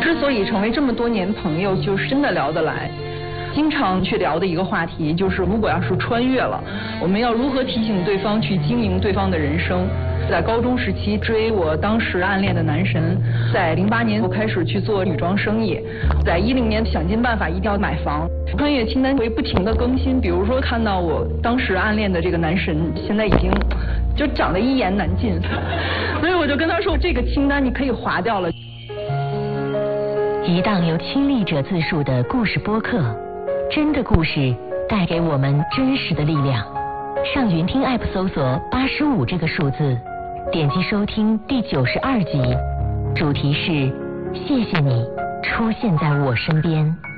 之所以成为这么多年朋友，就是真的聊得来。经常去聊的一个话题就是，如果要是穿越了，我们要如何提醒对方去经营对方的人生。在高中时期追我当时暗恋的男神，在08年我开始去做女装生意，在10年想尽办法一定要买房。穿越清单会不停的更新，比如说看到我当时暗恋的这个男神现在已经就长得一言难尽，所以我就跟他说，这个清单你可以划掉了。 一档由亲历者自述的故事播客，真的故事带给我们真实的力量。上云听 App 搜索85这个数字，点击收听第92集，主题是谢谢你出现在我身边。